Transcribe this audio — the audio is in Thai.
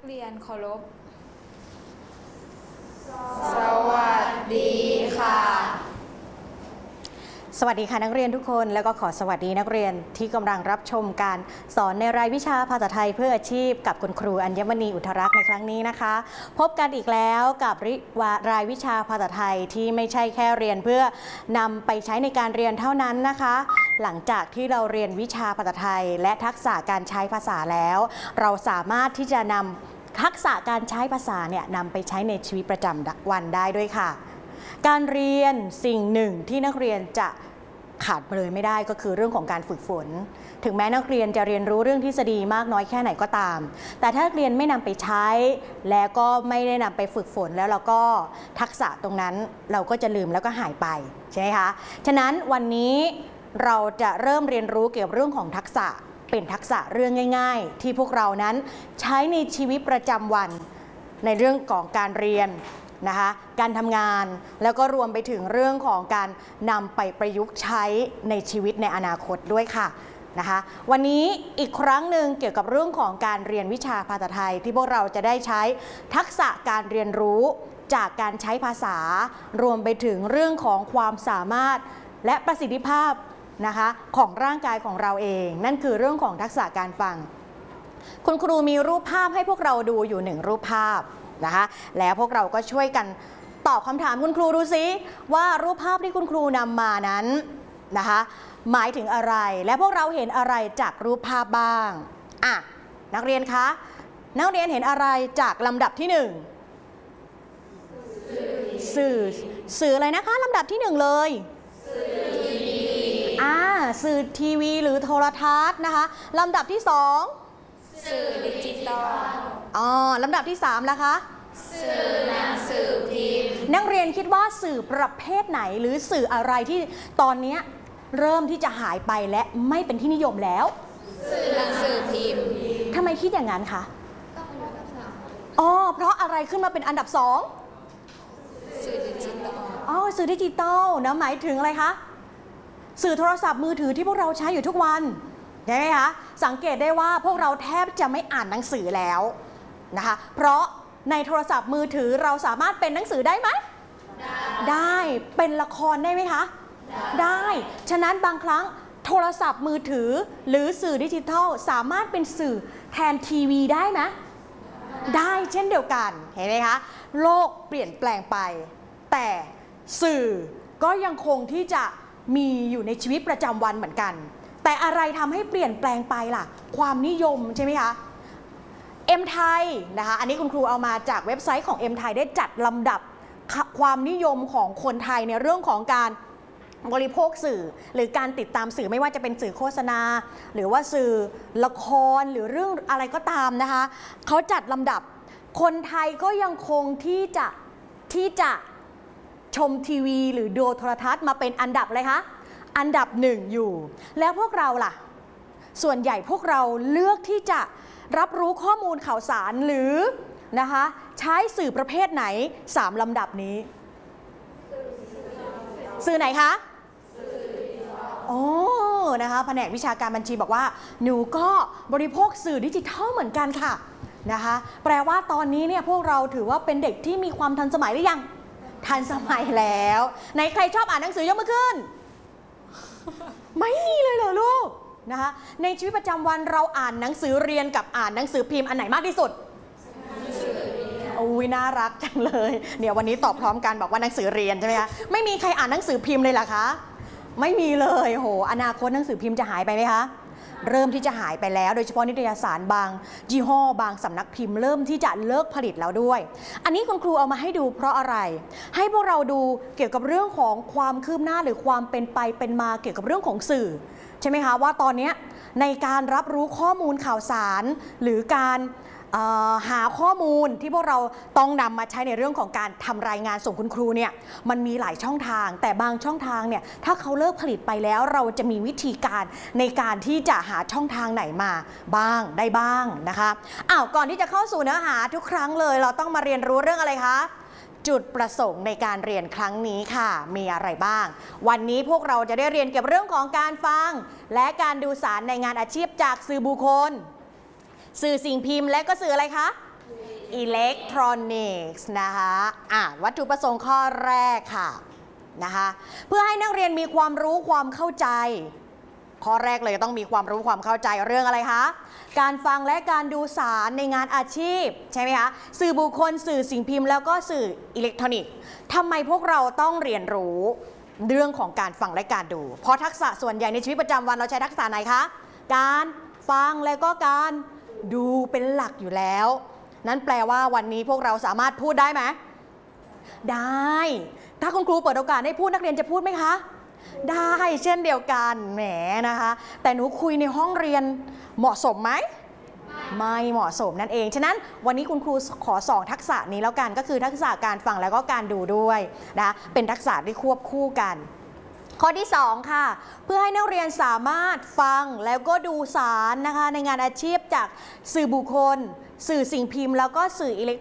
เรียนเคารพสวัสดีค่ะสวัสดีค่ะนักเรียนทุกคนแล้วก็ขอสวัสดีนักเรียนที่กำลังรับชมการสอนในรายวิชาภาษาไทยเพื่ออาชีพกับคุณครูอัญมณีอุทรักษ์ในครั้งนี้นะคะพบกันอีกแล้วกับรายวิชาภาษาไทยที่ไม่ใช่แค่เรียนเพื่อนำไปใช้ในการเรียนเท่านั้นนะคะหลังจากที่เราเรียนวิชาภาษาไทยและทักษะการใช้ภาษาแล้วเราสามารถที่จะนำทักษะการใช้ภาษาเนี่ยนำไปใช้ในชีวิตประจำวันได้ด้วยค่ะการเรียนสิ่งหนึ่งที่นักเรียนจะขาดเลยไม่ได้ก็คือเรื่องของการฝึกฝนถึงแม้นักเรียนจะเรียนรู้เรื่องทฤษฎีมากน้อยแค่ไหนก็ตามแต่ถ้านักเรียนไม่นำไปใช้แล้วก็ไม่ได้นำไปฝึกฝนแล้วเราก็ทักษะตรงนั้นเราก็จะลืมแล้วก็หายไปใช่ไหมคะฉะนั้นวันนี้เราจะเริ่มเรียนรู้เกี่ยวกับเรื่องของทักษะเป็นทักษะเรื่องง่ายๆที่พวกเรานั้นใช้ในชีวิตประจำวันในเรื่องของการเรียนนะคะการทำงานแล้วก็รวมไปถึงเรื่องของการนำไปประยุกต์ใช้ในชีวิตในอนาคตด้วยค่ะนะคะวันนี้อีกครั้งหนึ่งเกี่ยวกับเรื่องของการเรียนวิชาภาษาไทยที่พวกเราจะได้ใช้ทักษะการเรียนรู้จากการใช้ภาษารวมไปถึงเรื่องของความสามารถและประสิทธิภาพนะคะของร่างกายของเราเองนั่นคือเรื่องของทักษะการฟังคุณครูมีรูปภาพให้พวกเราดูอยู่1รูปภาพนะคะแล้วพวกเราก็ช่วยกันตอบคำถามคุณครูดูซิว่ารูปภาพที่คุณครูนำมานั้นนะคะหมายถึงอะไรและพวกเราเห็นอะไรจากรูปภาพบ้างนักเรียนคะนักเรียนเห็นอะไรจากลำดับที่1สื่ออะไรนะคะลำดับที่1เลยสื่อทีวีหรือโทรทัศน์นะคะลำดับที่2 สื่อดิจิตอลลำดับที่3ล่ะคะสื่อหนังสือพิมพ์นักเรียนคิดว่าสื่อประเภทไหนหรือสื่ออะไรที่ตอนนี้เริ่มที่จะหายไปและไม่เป็นที่นิยมแล้วสื่อหนังสือพิมพ์ทำไมคิดอย่างนั้นคะเพราะอะไรขึ้นมาเป็นอันดับ2 สื่อดิจิตอลสื่อดิจิตอลนะหมายถึงอะไรคะสื่อโทรศัพท์มือถือที่พวกเราใช้อยู่ทุกวันใช่ไหมคะสังเกตได้ว่าพวกเราแทบจะไม่อ่านหนังสือแล้วนะคะเพราะในโทรศัพท์มือถือเราสามารถเป็นหนังสือได้ไหมได้เป็นละครได้ไหมคะได้ฉะนั้นบางครั้งโทรศัพท์มือถือหรือสื่อดิจิทัลสามารถเป็นสื่อแทนทีวีได้ไหมได้เช่นเดียวกันเห็นไหมคะโลกเปลี่ยนแปลงไปแต่สื่อก็ยังคงที่จะมีอยู่ในชีวิตประจำวันเหมือนกันแต่อะไรทำให้เปลี่ยนแปลงไปล่ะความนิยมใช่ไหมคะMไทยนะคะอันนี้คุณครูเอามาจากเว็บไซต์ของMไทยได้จัดลำดับความนิยมของคนไทยในเรื่องของการบริโภคสื่อหรือการติดตามสื่อไม่ว่าจะเป็นสื่อโฆษณาหรือว่าสื่อละครหรือเรื่องอะไรก็ตามนะคะเขาจัดลำดับคนไทยก็ยังคงที่จะชมทีวีหรือดูโทรทัศน์มาเป็นอันดับอะไรคะอันดับ1อยู่แล้วพวกเราล่ะส่วนใหญ่พวกเราเลือกที่จะรับรู้ข้อมูลข่าวสารหรือนะคะใช้สื่อประเภทไหน3ลำดับนี้สื่อไหนคะนะคะแผนกวิชาการบัญชีบอกว่าหนูก็บริโภคสื่อดิจิทัลเหมือนกันค่ะนะคะแปลว่าตอนนี้เนี่ยพวกเราถือว่าเป็นเด็กที่มีความทันสมัยหรือยังทันสมัยแล้วไหนใครชอบอ่านหนังสือยกมือขึ้น ไม่มีเลยเหรอลูกนะคะในชีวิตประจำวันเราอ่านหนังสือเรียนกับอ่านหนังสือพิมพ์อันไหนมากที่สุดน่ารักจังเลยเนี่ยวันนี้ตอบพร้อมกันบอกว่าหนังสือเรียนใช่ไหมคะไม่มีใครอ่านหนังสือพิมพ์เลยเหรอคะไม่มีเลยอนาคตหนังสือพิมพ์จะหายไปไหมคะเริ่มที่จะหายไปแล้วโดยเฉพาะนิตยสารบางยี่ห้อบางสำนักพิมพ์เริ่มที่จะเลิกผลิตแล้วด้วยอันนี้คุณครูเอามาให้ดูเพราะอะไรให้พวกเราดูเกี่ยวกับเรื่องของความคืบหน้าหรือความเป็นไปเป็นมาเกี่ยวกับเรื่องของสื่อใช่ไหมคะว่าตอนนี้ในการรับรู้ข้อมูลข่าวสารหรือการหาข้อมูลที่พวกเราต้องนำมาใช้ในเรื่องของการทำรายงานส่งคุณครูเนี่ยมันมีหลายช่องทางแต่บางช่องทางเนี่ยถ้าเขาเลิกผลิตไปแล้วเราจะมีวิธีการในการที่จะหาช่องทางไหนมาบ้างได้บ้างนะคะก่อนที่จะเข้าสู่เนื้อหาทุกครั้งเลยเราต้องมาเรียนรู้เรื่องอะไรคะจุดประสงค์ในการเรียนครั้งนี้ค่ะมีอะไรบ้างวันนี้พวกเราจะได้เรียนเกี่ยวกับเรื่องของการฟังและการดูสารในงานอาชีพจากสื่อบุคคลสื่อสิ่งพิมพ์และก็สื่ออะไรคะอิเล็กทรอนิกส์นะคะวัตถุประสงค์ข้อแรกค่ะนะคะเพื่อให้นักเรียนมีความรู้ความเข้าใจข้อแรกเลยต้องมีความรู้ความเข้าใจเรื่องอะไรคะการฟังและการดูสารในงานอาชีพใช่ไหมคะสื่อบุคคลสื่อสิ่งพิมพ์แล้วก็สื่ออิเล็กทรอนิกส์ทำไมพวกเราต้องเรียนรู้เรื่องของการฟังและการดูเพราะทักษะส่วนใหญ่ในชีวิตประจำวันเราใช้ทักษะไหนคะการฟังและก็การดูเป็นหลักอยู่แล้วนั่นแปลว่าวันนี้พวกเราสามารถพูดได้ไหมได้ถ้าคุณครูเปิดโอกาสให้พูดนักเรียนจะพูดไหมคะได้เช่นเดียวกันแหมนะคะแต่หนูคุยในห้องเรียนเหมาะสมไหมไม่เหมาะสมนั่นเองฉะนั้นวันนี้คุณครูขอ2ทักษะนี้แล้วกันก็คือทักษะการฟังแล้วก็การดูด้วยนะเป็นทักษะที่ควบคู่กันข้อที่2ค่ะเพื่อให้นักเรียนสามารถฟังแล้วก็ดูสารนะคะในงานอาชีพจากสื่อบุคคลสื่อสิ่งพิมพ์แล้วก็สื่ออิเล็ก